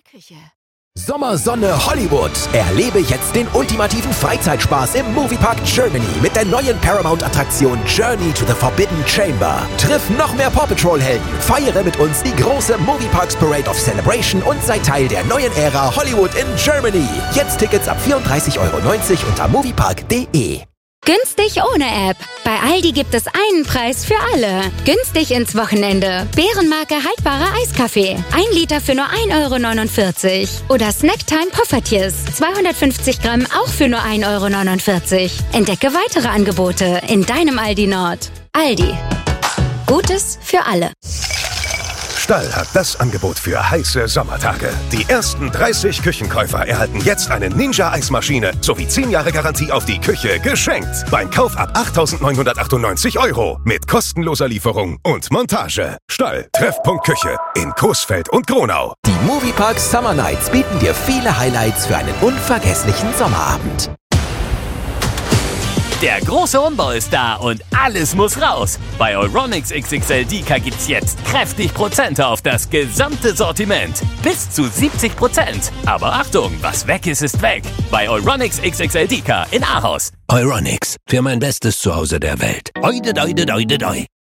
Küche. Sommersonne Hollywood. Erlebe jetzt den ultimativen Freizeitspaß im Moviepark Germany mit der neuen Paramount-Attraktion Journey to the Forbidden Chamber. Triff noch mehr Paw Patrol-Helden, feiere mit uns die große Movieparks Parade of Celebration und sei Teil der neuen Ära Hollywood in Germany. Jetzt Tickets ab 34,90 € unter moviepark.de. Günstig ohne App. Bei Aldi gibt es einen Preis für alle. Günstig ins Wochenende. Bärenmarke haltbarer Eiskaffee. 1 Liter für nur 1,49 €. Oder Snacktime Poffertjes. 250 Gramm auch für nur 1,49 €. Entdecke weitere Angebote in deinem Aldi Nord. Aldi. Gutes für alle. Stall hat das Angebot für heiße Sommertage. Die ersten 30 Küchenkäufer erhalten jetzt eine Ninja-Eismaschine sowie 10 Jahre Garantie auf die Küche geschenkt. Beim Kauf ab 8.998 € mit kostenloser Lieferung und Montage. Stall, Treffpunkt Küche in Coesfeld und Gronau. Die Moviepark Summer Nights bieten dir viele Highlights für einen unvergesslichen Sommerabend. Der große Umbau ist da und alles muss raus. Bei Euronics XXL Deka gibt's jetzt kräftig Prozente auf das gesamte Sortiment. Bis zu 70%. Aber Achtung, was weg ist, ist weg. Bei Euronics XXL Deka in Ahaus. Euronics, für mein bestes Zuhause der Welt. Oide, doide, doide, doi.